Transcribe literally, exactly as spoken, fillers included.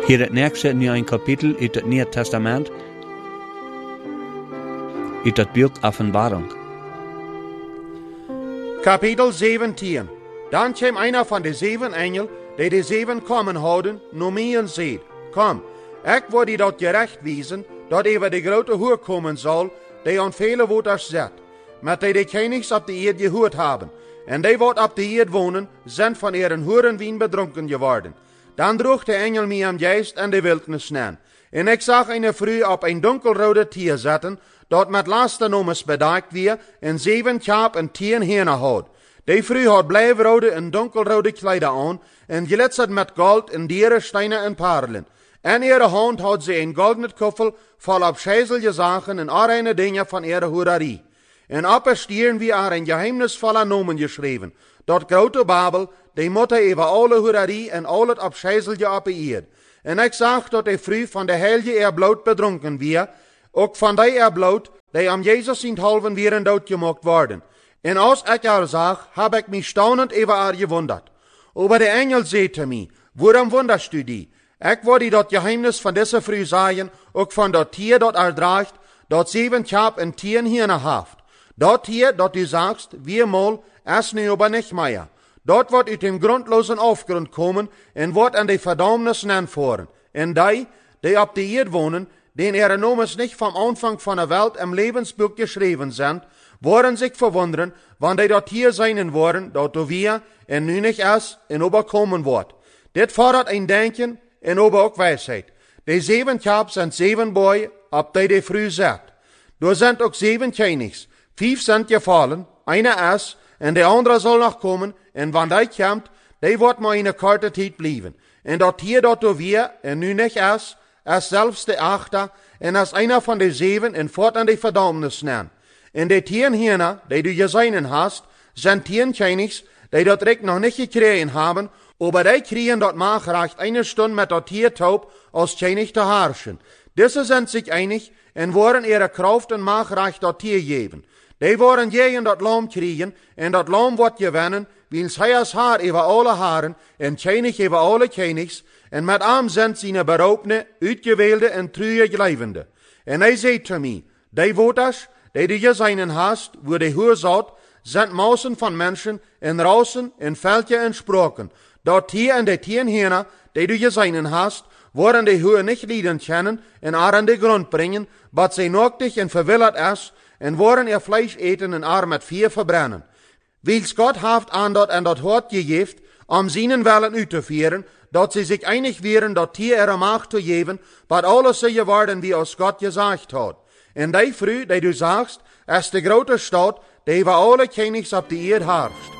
Hier het nächste nu een kapitel uit het Nieuwe Testament, uit het boek Offenbarung. Kapitel zeventien. Dan kwam einer van de zeven engel, die de zeven komen houden, naar mij en zei: Kom, ik wil die dat gerecht wijzen, dat over de grote hoer komen zal, die aan vele waters zet, met die de kenigs op de eerd gehoord hebben, en die wat op de eerd wonen, zijn van ihren hoerenwien bedronken geworden. Dan droeg de engel mij am geest en de wildnis neer. En ik zag een vrouw op een donkelrode tier zetten, dat met lasternummers bedekt weer, en zeven kjaap en tien henen had. Die vrouw had blijfrode en donkelrode kleider aan, en glitzerd met goud en dierensteinen en parelen. En in ihre hand had ze een goldenen koffel vol op schijzelje zaken en allerlei dingen van ihre hoererie. En op er stieren wie er een geheimnisvolle noemen geschreven, dat grote Babel, die moet over alle hoererie en al het opschijzelje op de eerd. En ik zag dat de vrouw van de heilige eerbloed bedronken weer, ook van die eerbloed, die am Jezus in het halven wieren doodgemaakt worden. En als ik haar zag, heb ik mij staunend over haar gewonderd. Aber de engel zei te mij: Waarom wonderst u die? Ik wil die dat geheimnis van deze vrouw zeggen, ook van dat tier dat er draagt, dat zeven kjaap en tien henen heeft. Dat tier dat u zagst, viermaal, is nu aber niet meer. Dat wordt uit een grondloze afgrond komen en wordt aan de verdammnis nenvoeren. En die, die op de eerd wonen, die ihre nomen niet van aanvang van de wereld im levensboek geschreven zijn, worden zich verwonderen, want die dat hier zijn worden, dat er weer en nu niet is en overkomen wordt. Dit fordert een denken en over ook wijsheid. De zeven kjaap zijn zeven boy, op die de vrouw zet. Er zijn ook zeven kenigs. Vijf zijn gevallen, eine is, en de andere zal nog komen, en wanneer die komt, die wordt maar in een korte tijd blijven. En dat hier dat er weer en nu niet is, is zelfs de achter, en is einer van de zeven en voort aan de verdammnis nemen. En de tien henen, die du gezien hast, zijn tien kenigs, die dat rijk nog niet gekregen hebben, aber die kriegen dat maagrecht eine stund met dat tiertaub als kenig te herrschen. Deze zijn zich einig en worden ihre kracht en maagrecht dat tier geven. Die worden tegen dat lam kriegen, en dat lam wordt gewinnen, wiens hij als haar over alle haren, en kenig over alle kenigs, en met hem zijn zijn beroepene, uitgewählte en trouwe gelijvende. En hij zei te mij: Die waters, die du gezien hast, wo de hoer zat, zijn mausen van mensen, en rausen, en veldje en spraken. Dat hier en de tien henen, die du gezien hast, worden de hoer niet lieden kennen, en er aan de grond brengen, wat zij nochtig en verwilderd is, en worden er vlees eten en er met vier verbrennen. Wils God heeft aan dat en dat hoort gegeven, om zijn willen uit te vieren, dat ze zich einig wieren dat hier er macht te geven, wat alles ze geworden wie als God gezegd had. En die vrouw, die du zagst, is de grote stad, die over alle kenigs op de eerd heerst.